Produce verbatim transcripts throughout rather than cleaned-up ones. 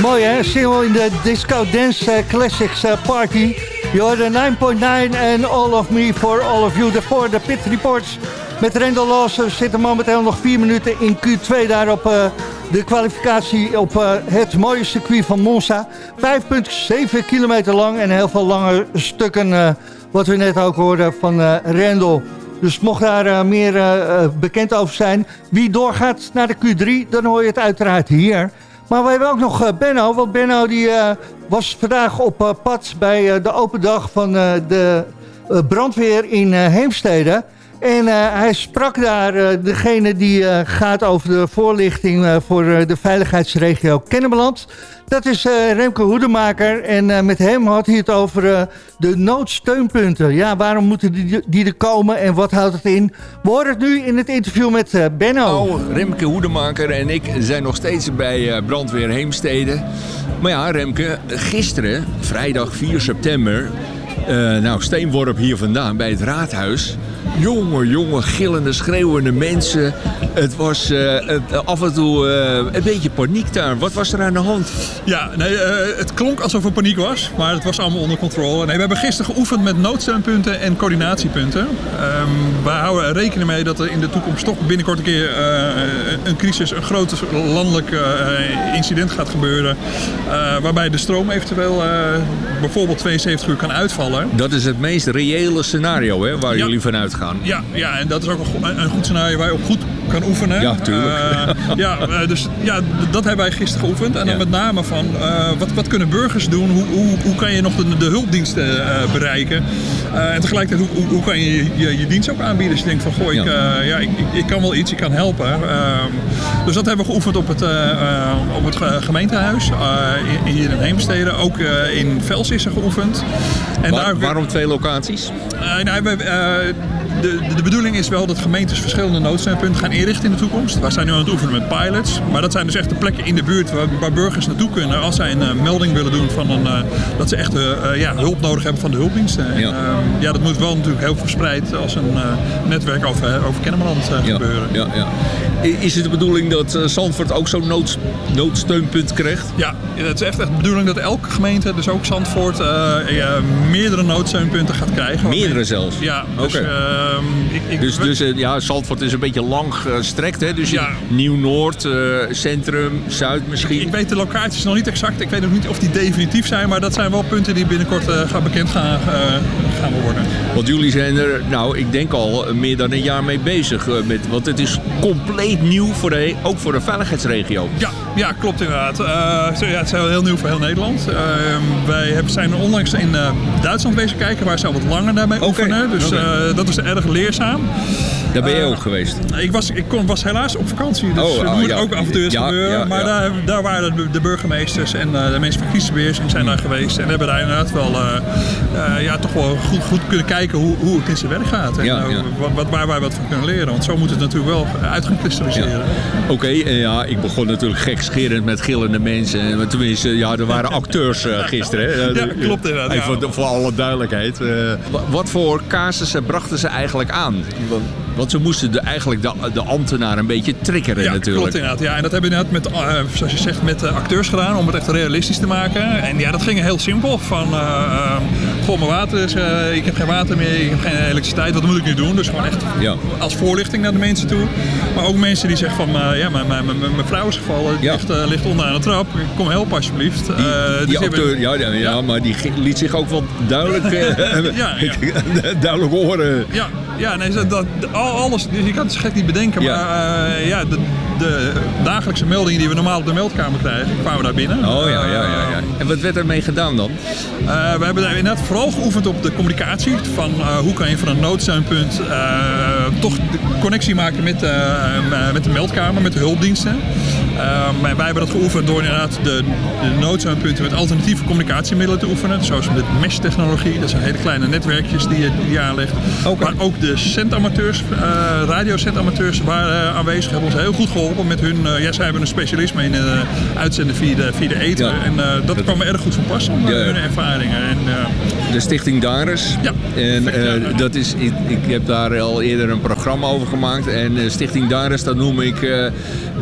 Mooi hè, single in de Disco Dance uh, Classics uh, Party. Je hoorde nine point nine en All of Me for All of You. Daarvoor de Pit Reports met Randall Lawson. Zitten momenteel nog vier minuten in Q twee daar op uh, de kwalificatie op uh, het mooie circuit van Monza. vijf komma zeven kilometer lang en heel veel lange stukken uh, wat we net ook hoorden van uh, Randall. Dus mocht daar uh, meer uh, bekend over zijn, wie doorgaat naar de Q drie, dan hoor je het uiteraard hier. Maar we hebben ook nog uh, Benno, want Benno die, uh, was vandaag op uh, pad bij uh, de open dag van uh, de uh, brandweer in uh, Heemstede. En uh, hij sprak daar uh, degene die uh, gaat over de voorlichting uh, voor uh, de veiligheidsregio Kennemerland. Dat is uh, Remke Hoedemaker en uh, met hem had hij het over uh, de noodsteunpunten. Ja, waarom moeten die, die er komen en wat houdt het in? We horen het nu in het interview met uh, Benno. Nou, Remke Hoedemaker en ik zijn nog steeds bij uh, brandweer Heemstede. Maar ja, Remke, gisteren, vrijdag vier september... Uh, nou, steenworp hier vandaan bij het raadhuis. Jonge, jonge, gillende, schreeuwende mensen. Het was uh, het, af en toe uh, een beetje paniek daar. Wat was er aan de hand? Ja, nee, uh, het klonk alsof er paniek was, maar het was allemaal onder controle. Nee, we hebben gisteren geoefend met noodsteunpunten en coördinatiepunten. Um, we houden rekening mee dat er in de toekomst toch binnenkort een keer uh, een crisis, een groot landelijk uh, incident gaat gebeuren. Uh, waarbij de stroom eventueel uh, bijvoorbeeld tweeënzeventig uur kan uitvallen. Dat is het meest reële scenario hè, waar ja. jullie van uitgaan. Ja, ja, en dat is ook een, een goed scenario waar je op goed kan oefenen. Ja, tuurlijk. Uh, ja, dus ja, dat hebben wij gisteren geoefend. En dan ja. met name van, uh, wat, wat kunnen burgers doen? Hoe, hoe, hoe kan je nog de, de hulpdiensten uh, bereiken? Uh, en tegelijkertijd, hoe, hoe kan je je, je dienst ook aanbieden? Dus je denkt van, goh, ik, ja. Uh, ja, ik, ik, ik kan wel iets, ik kan helpen. Uh, dus dat hebben we geoefend op het, uh, uh, op het gemeentehuis. Uh, hier in Heemstede. Ook uh, in Vels is er geoefend. En Waar, daar, waarom twee locaties? Uh, nou, we, uh, de, de, de bedoeling is wel dat gemeentes verschillende noodsteunpunten gaan inrichten in de toekomst. We zijn nu aan het oefenen met pilots. Maar dat zijn dus echt de plekken in de buurt waar, waar burgers naartoe kunnen als zij een uh, melding willen doen van een, uh, dat ze echt uh, ja, hulp nodig hebben van de hulpdiensten. Ja. En, uh, ja, dat moet wel natuurlijk heel verspreid als een uh, netwerk over, over Kennemerland uh, ja. gebeuren. Ja, ja. Is het de bedoeling dat uh, Zandvoort ook zo'n nood, noodsteunpunt krijgt? Ja, het is echt, echt de bedoeling dat elke gemeente, dus ook Zandvoort, uh, uh, meerdere noodsteunpunten gaat krijgen. Meerdere zelfs? Ja. Dus, okay. uh, ik, ik, dus, dus uh, ja, Zandvoort is een beetje lang gestrekt, hè? Dus ja. Nieuw-Noord, uh, Centrum, Zuid misschien? Ik, ik weet de locaties nog niet exact. Ik weet ook niet of die definitief zijn, maar dat zijn wel punten die binnenkort uh, gaan bekend gaan, uh, gaan worden. Want jullie zijn er, nou, ik denk al meer dan een jaar mee bezig. Uh, met, want het is compleet nieuw, voor de, ook voor de veiligheidsregio. Ja, ja klopt inderdaad. Uh, ja, het is heel nieuw voor heel Nederland. Uh, wij hebben, zijn onlangs in uh, Duitsland bezig kijken, waar ze al wat langer daarmee okay. oefenen. Dus okay. uh, dat is erg leerzaam. Daar ben je uh, ook geweest? Ik was, ik kon, was helaas op vakantie, dus oh, er oh, moet ja. ook af en toe eens ja, gebeuren. Ja, maar ja. Daar, daar waren de, de burgemeesters en uh, de mensen van crisisbeheersing zijn daar geweest. En hebben daar inderdaad wel uh, uh, ja, toch wel goed, goed kunnen kijken hoe, hoe het in zijn werk gaat. En ja, uh, ja. Wat, waar wij wat van kunnen leren. Want zo moet het natuurlijk wel uit gaan kristalliseren. Ja. Oké, okay, uh, ja, ik begon natuurlijk gekscherend met gillende mensen. Maar tenminste, ja, er waren acteurs uh, gisteren. Hè. Ja, klopt inderdaad. Even ja. voor, voor alle duidelijkheid. Uh, wat voor casussen brachten ze eigenlijk aan? Want, want ze moesten de, eigenlijk de, de ambtenaar een beetje triggeren ja, natuurlijk. Klopt inderdaad. Ja, en dat hebben we inderdaad met, uh, zoals je zegt, met uh, acteurs gedaan om het echt realistisch te maken. En ja, dat ging heel simpel. Van, uh, uh, goh, mijn water is, uh, ik heb geen water meer, ik heb geen elektriciteit, wat moet ik nu doen? Dus gewoon echt ja. als voorlichting naar de mensen toe. Maar ook mensen die zeggen van, uh, ja, mijn, mijn, mijn, mijn vrouw is gevallen, die ja. ligt, uh, ligt onderaan de trap, kom helpen alsjeblieft. Die, uh, dus die acteur, hebben, ja, ja, ja, ja, maar die liet zich ook wel duidelijk, uh, ja, ja. duidelijk horen. Ja. Ja, nee, dat, alles, je kan het gek niet bedenken, ja. maar uh, ja, de, de dagelijkse meldingen die we normaal op de meldkamer krijgen, kwamen daar binnen. Oh ja, ja, ja, ja. En wat werd ermee gedaan dan? Uh, we hebben daar inderdaad vooral geoefend op de communicatie. Van uh, hoe kan je van een noodsteunpunt uh, toch de connectie maken met, uh, met de meldkamer, met de hulpdiensten. Uh, maar wij hebben dat geoefend door inderdaad de, de noodsteunpunten met alternatieve communicatiemiddelen te oefenen. Zoals met mesh-technologie, dat zijn hele kleine netwerkjes die je, die je aanlegt. Okay. Maar ook de centamateurs, uh, radiocentamateurs waren uh, aanwezig, hebben ons heel goed geholpen met hun. Uh, ja, zij hebben een specialisme in uh, uitzenden via de, via de ether. Ja. En uh, dat, dat kwam er erg goed van pas, ja, hun ervaringen. En, uh, de Stichting Dares. Ja. En uh, dat is, ik, ik heb daar al eerder een programma over gemaakt. En uh, Stichting Dares, dat noem ik uh,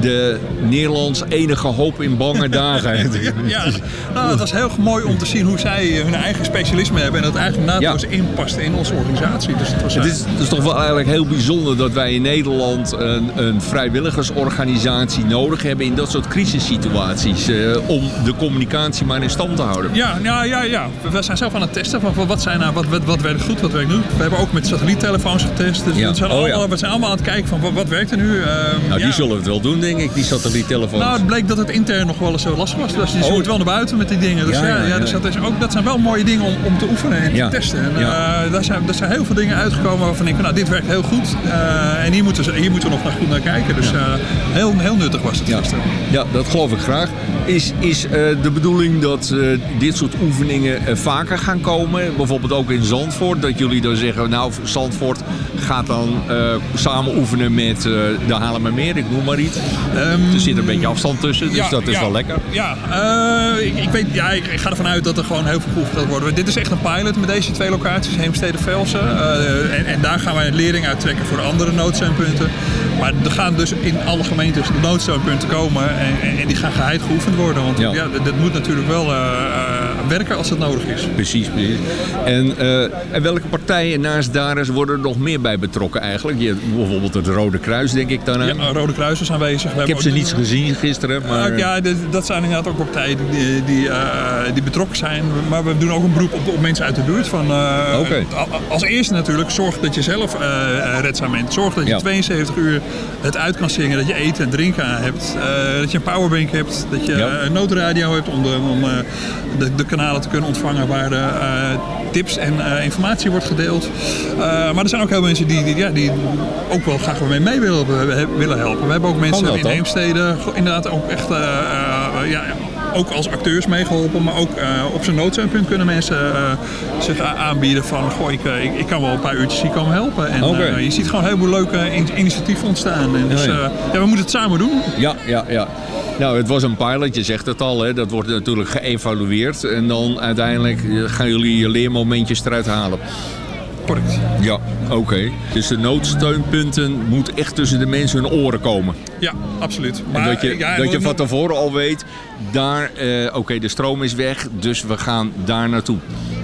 de Nederlands enige hoop in bange dagen. ja, ja. Nou, het was heel mooi om te zien hoe zij hun eigen specialisme hebben en dat eigenlijk naadloos ja. inpast in onze organisatie. Dus het, was, het, is, het is toch wel eigenlijk heel bijzonder dat wij in Nederland een, een vrijwilligersorganisatie nodig hebben in dat soort crisissituaties. Uh, om de communicatie maar in stand te houden. Ja, ja, ja, ja. We zijn zelf aan het testen van wat, zijn nou, wat, wat, wat werkt goed, wat werkt nu. We hebben ook met satelliettelefoons getest. Dus ja. we, zijn oh, allemaal, ja. we zijn allemaal aan het kijken van wat, wat werkt er nu. Uh, nou, ja. die zullen het wel doen, denk ik, die satelliettelefoons. Nou, het bleek dat het intern nog wel eens zo lastig was. Dus je oh. moet wel naar buiten met die dingen. Dus ja, ja, ja, ja, dus dat, is ook, dat zijn wel mooie dingen om, om te oefenen en ja. te testen. En, ja. uh, daar, zijn, daar zijn heel veel dingen uitgekomen waarvan ik, nou, dit werkt heel goed. Uh, en hier moeten, we, hier moeten we nog naar goed naar kijken. Dus uh, heel, heel nuttig was het ja. gisteren. Ja, dat geloof ik graag. Is, is uh, de bedoeling dat uh, dit soort oefeningen uh, vaker gaan komen? Bijvoorbeeld ook in Zandvoort. Dat jullie dan zeggen, nou, Zandvoort gaat dan uh, samen oefenen met uh, de Haarlemmermeer. Ik noem maar iets. Um, er zit een beetje afstand tussen, dus ja, dat is ja, wel lekker. Ja, uh, ik, ik, weet, ja ik, ik ga ervan uit dat er gewoon heel veel geoefend gaat worden. Dit is echt een pilot met deze twee locaties, Heemstede en Velsen. Uh, en, en daar gaan wij een lering uittrekken voor de andere noodsteunpunten. Maar er gaan dus in alle gemeentes de noodsteunpunten komen en, en, en die gaan geheid geoefend worden. Want ja. Ja, dat moet natuurlijk wel uh, uh, werken als het nodig is. Precies, precies. En, uh, en welke partijen naast Dares worden er nog meer bij betrokken eigenlijk? Je, bijvoorbeeld het Rode Kruis, denk ik dan aan. Ja, Rode Kruis is aanwezig. We ik heb ze niet gezien gisteren. Maar... Uh, ja, de, dat zijn inderdaad ook partijen die, die, uh, die betrokken zijn. Maar we doen ook een beroep op, op mensen uit de buurt. Van, uh, okay. Als eerste natuurlijk, zorg dat je zelf uh, redzaam bent. Zorg dat je ja. tweeënzeventig uur het uit kan zingen. Dat je eten en drinken hebt. Uh, dat je een powerbank hebt. Dat je ja. een noodradio hebt om, de, om uh, de, de kanalen te kunnen ontvangen waar de uh, tips en uh, informatie wordt gedeeld. Uh, maar er zijn ook heel veel mensen die, die, ja, die ook wel graag mee, mee willen, willen helpen. We hebben ook mensen in Heemstede inderdaad ook echt uh, uh, ja, ook als acteurs meegeholpen, maar ook uh, op zijn noodsteunpunt kunnen mensen uh, zich aanbieden van goh, ik, ik, ik kan wel een paar uurtjes hier komen helpen. En okay. uh, je ziet gewoon heel veel leuke in, initiatieven ontstaan. En dus uh, ja, we moeten het samen doen. Ja, ja, ja. Nou, het was een pilot, je zegt het al, hè. Dat wordt natuurlijk geëvalueerd en dan uiteindelijk gaan jullie je leermomentjes eruit halen. Correct. Ja, oké. Okay. Dus de noodsteunpunten moeten echt tussen de mensen hun oren komen. Ja, absoluut. Maar, en dat je, ja, dat je van tevoren al weet, daar, uh, oké, okay, de stroom is weg, dus we gaan daar naartoe.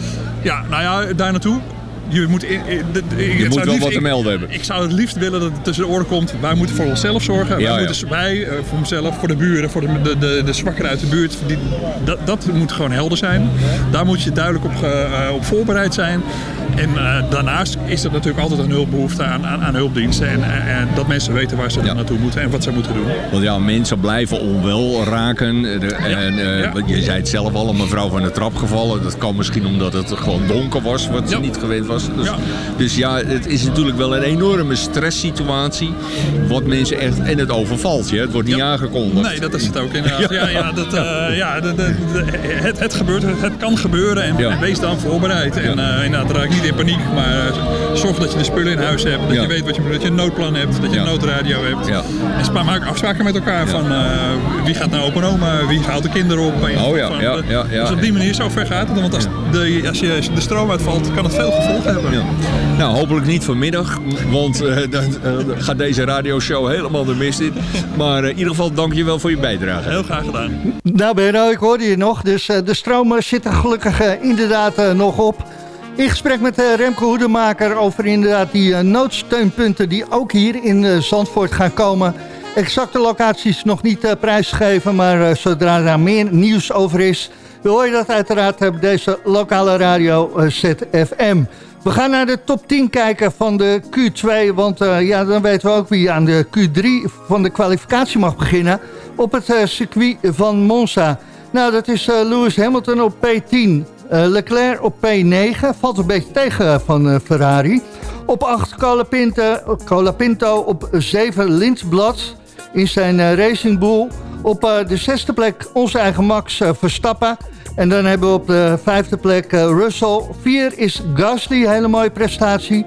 Ja, nou ja, daar naartoe. Je moet, in, in, de, de, je moet wel liefst, wat te melden ik, hebben. Ik zou het liefst willen dat het tussen de oren komt. Wij moeten voor onszelf zorgen. Ja, wij, ja. moeten, wij uh, voor mezelf, voor de buren, voor de, de, de, de zwakkeren uit de buurt. Die, dat, dat moet gewoon helder zijn. Daar moet je duidelijk op, uh, op voorbereid zijn. En uh, daarnaast is er natuurlijk altijd een hulpbehoefte aan, aan, aan hulpdiensten. En, en dat mensen weten waar ze ja. naartoe moeten en wat ze moeten doen. Want ja, mensen blijven onwel raken. En, ja. uh, ja. Je zei het zelf al, een mevrouw van de trap gevallen. Dat kan misschien omdat het gewoon donker was, wat ze ja. niet gewend was. Dus ja. dus ja, het is natuurlijk wel een enorme stresssituatie. Wat mensen echt... En het overvalt je, het wordt niet ja. aangekondigd. Nee, dat is het ook inderdaad. Ja, ja, ja, dat, uh, ja de, de, de, het, het gebeurt, het kan gebeuren en, ja. en wees dan voorbereid. Ja. En uh, inderdaad, raak niet in paniek, maar uh, zorg dat je de spullen in huis hebt. Dat ja. je weet wat je, dat je een noodplan hebt, dat je ja. een noodradio hebt. Ja. En maak afspraken met elkaar ja. van uh, wie gaat naar opa en oma, wie haalt de kinderen op. En oh ja, van, ja, ja, ja. Dus op die manier zo ver gaat het. Want als, de, als, je, als je de stroom uitvalt, kan het veel gevolgen hebben. Ja. Nou, hopelijk niet vanmiddag, want uh, dan uh, gaat deze radioshow helemaal de mist in. Maar uh, in ieder geval, dank je wel voor je bijdrage. Heel graag gedaan. Nou Benno, ik hoorde je nog, dus uh, de stroom zit er gelukkig uh, inderdaad uh, nog op. In gesprek met uh, Remke Hoedemaker over inderdaad die uh, noodsteunpunten die ook hier in uh, Zandvoort gaan komen. Exacte locaties nog niet uh, prijsgegeven, maar uh, zodra daar meer nieuws over is, dan hoor je dat uiteraard op deze lokale radio uh, Z F M. We gaan naar de top tien kijken van de Q twee, want uh, ja, dan weten we ook wie aan de Q drie van de kwalificatie mag beginnen op het uh, circuit van Monza. Nou, dat is uh, Lewis Hamilton op P tien, uh, Leclerc op P negen, valt een beetje tegen van uh, Ferrari. Op acht Colapinto, Colapinto, op zeven Lindblad in zijn uh, Racing Bull. Op uh, de zesde plek onze eigen Max uh, Verstappen. En dan hebben we op de vijfde plek uh, Russell. Vier is Gasly, hele mooie prestatie.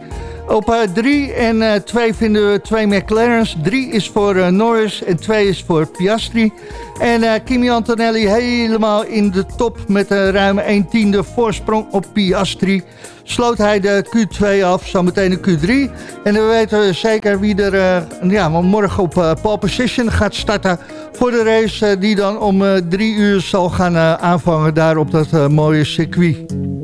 Op drie uh, en twee uh, vinden we twee McLaren's. drie is voor uh, Norris en twee is voor Piastri. En uh, Kimi Antonelli helemaal in de top met een uh, ruim een tiende voorsprong op Piastri. Sloot hij de Q twee af, zometeen de Q drie. En dan weten we zeker wie er uh, ja, morgen op uh, pole position gaat starten voor de race uh, die dan om uh, drie uur zal gaan uh, aanvangen daar op dat uh, mooie circuit.